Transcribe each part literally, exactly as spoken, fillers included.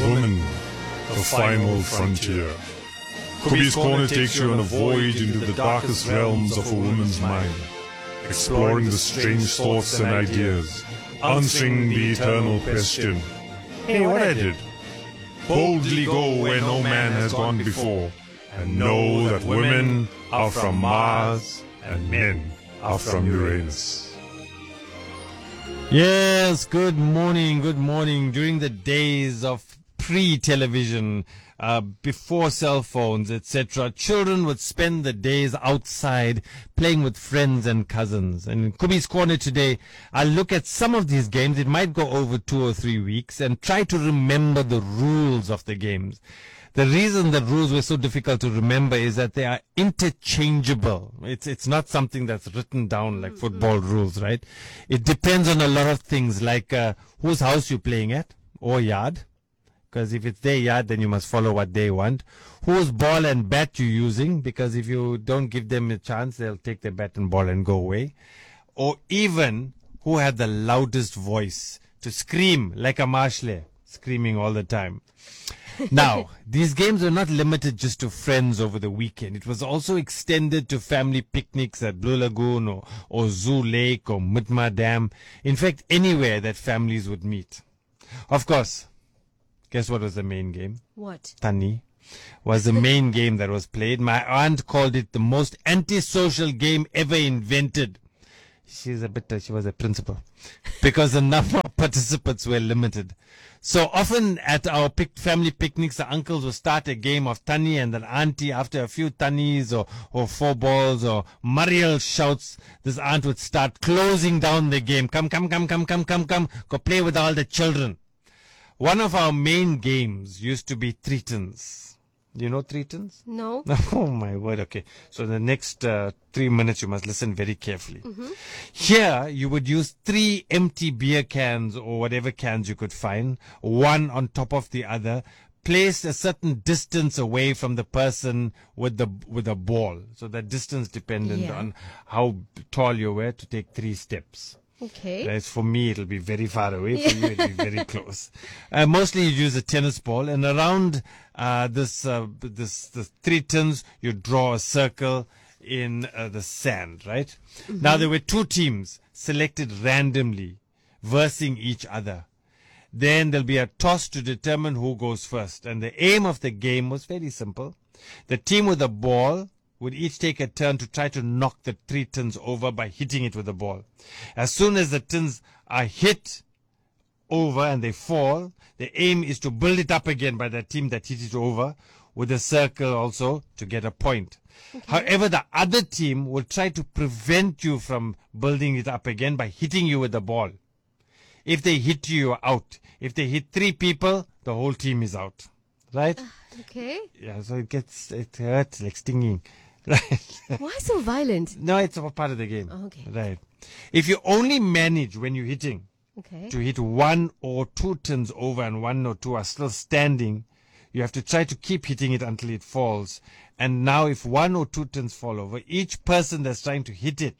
Women, the final frontier. Kubi's Corner takes you on a voyage into the darkest realms of a woman's mind, exploring the strange thoughts and ideas, answering the eternal question, hey, what I did? Boldly go where no man has gone before, and know that women are from Mars and men are from Uranus. Yes, good morning, good morning. During the days of pre-television, uh, before cell phones, et cetera, children would spend the days outside playing with friends and cousins. And in Kubi's Corner today, I'll look at some of these games. It might go over two or three weeks and try to remember the rules of the games. The reason the rules were so difficult to remember is that they are interchangeable. It's it's not something that's written down like football rules, right? It depends on a lot of things, like uh, whose house you're playing at or yard. Because if it's their yard, then you must follow what they want. Whose ball and bat you're using, because if you don't give them a chance, they'll take their bat and ball and go away. Or even who had the loudest voice to scream like a marshle, screaming all the time. Now, these games are not limited just to friends over the weekend. It was also extended to family picnics at Blue Lagoon or, or Zoo Lake or Mutma Dam. In fact, anywhere that families would meet. Of course, guess what was the main game? What? Tani was the main game that was played. My aunt called it the most antisocial game ever invented. She's a bit, uh, she was a principal because the number of participants were limited. So often at our pic- family picnics, the uncles would start a game of Tani, and then auntie, after a few Tanis or, or four balls or Mariel shouts, this aunt would start closing down the game. Come, come, come, come, come, come, come, go play with all the children. One of our main games used to be Tritons. You know Tritons? No. Oh my word, okay. So the next uh, three minutes you must listen very carefully. Mm-hmm. Here you would use three empty beer cans or whatever cans you could find, one on top of the other, placed a certain distance away from the person with the with a ball. So that distance dependent Yeah. on how tall you were to take three steps. Okay. Whereas for me, it'll be very far away. For you, it'll be very close. Uh, mostly you use a tennis ball, and around uh, this, uh, this, the three tins, you draw a circle in uh, the sand, right? Mm-hmm. Now, there were two teams selected randomly, versing each other. Then there'll be a toss to determine who goes first. And the aim of the game was very simple. The team with the ball would each take a turn to try to knock the three tins over by hitting it with a ball. As soon as the tins are hit over and they fall, the aim is to build it up again by the team that hit it over with a circle also to get a point. Okay. However, the other team will try to prevent you from building it up again by hitting you with the ball. If they hit you, you're out. If they hit three people, the whole team is out. Right? Uh, okay. Yeah, so it gets, it hurts like stinging. Right. Why so violent? No, it's a part of the game. Oh, okay. Right. If you only manage when you're hitting Okay. to hit one or two tins over and one or two are still standing, you have to try to keep hitting it until it falls. And now if one or two tins fall over, each person that's trying to hit it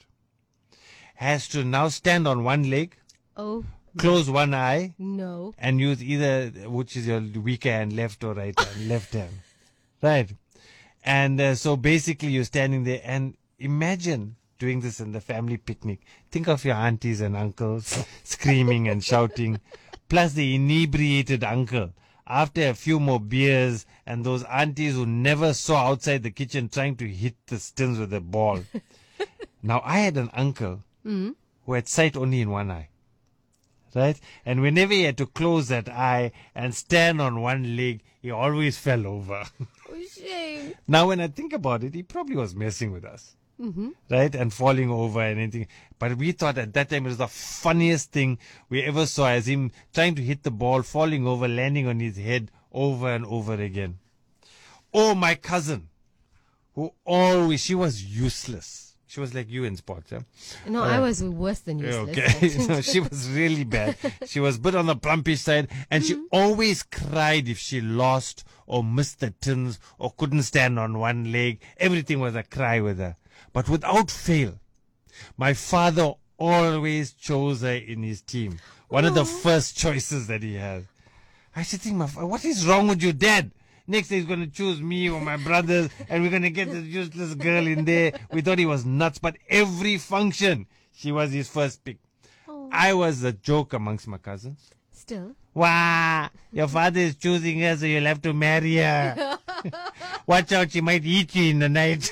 has to now stand on one leg, Oh. close one eye, No. and use either, which is your weaker hand, left or right hand, left hand. Right. And uh, so basically you're standing there, and imagine doing this in the family picnic. Think of your aunties and uncles screaming and shouting, plus the inebriated uncle. After a few more beers, and those aunties who never saw outside the kitchen trying to hit the tins with a ball. Now, I had an uncle Mm-hmm. who had sight only in one eye. Right? And whenever he had to close that eye and stand on one leg, he always fell over. Oh, shame. Now, when I think about it, he probably was messing with us. Mm-hmm. Right? And falling over and anything. But we thought at that time it was the funniest thing we ever saw, as him trying to hit the ball, falling over, landing on his head over and over again. Oh, my cousin, who always, she was useless. She was like you in sports, yeah? No, Uh, I was worse than useless. Okay, no, she was really bad. She was a bit on the plumpish side, and she always cried if she lost or missed the tins or couldn't stand on one leg. Everything was a cry with her. But without fail, my father always chose her in his team. One of the first choices that he had. I said, think, my, what is wrong with you, Dad? Next day he's going to choose me or my brothers, and we're going to get this useless girl in there. We thought he was nuts, but every function, she was his first pick. Oh. I was a joke amongst my cousins. Still. Wow, your father is choosing her, so you'll have to marry her. Watch out, she might eat you in the night.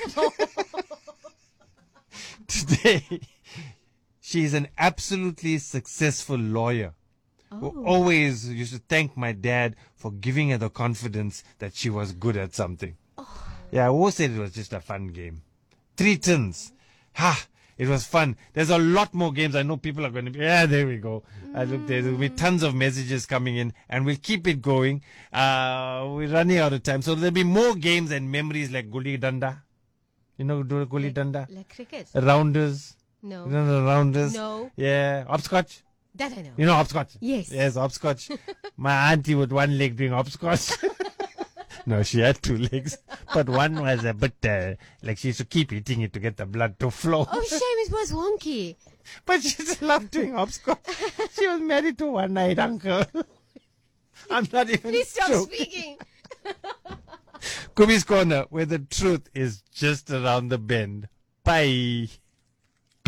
Today, she's an absolutely successful lawyer. Who Oh. always used to thank my dad for giving her the confidence that she was good at something. Yeah, who said it was just a fun game? Three tins. Ha! It was fun. There's a lot more games. I know people are going to be, yeah, there we go. I look, there will be tons of messages coming in, and we'll keep it going. Uh, we're running out of time. So there'll be more games and memories like Gulli Danda. You know, do Gulli Danda? Like cricket? Rounders. No. You know the rounders? No. Yeah. Hopscotch. That I know. You know hopscotch? Yes. Yes, hopscotch. My auntie with one leg doing hopscotch. No, she had two legs, but one was a bit uh, like she used to keep eating it to get the blood to flow. Oh, shame, it was wonky. But she just loved doing hopscotch. She was married to one-eyed uncle. I'm not even Please stop joking. speaking. Kubi's Corner, where the truth is just around the bend. Bye.